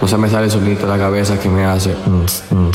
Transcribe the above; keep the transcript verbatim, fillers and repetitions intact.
No se me sale solito la cabeza que me hace. Mm, mm.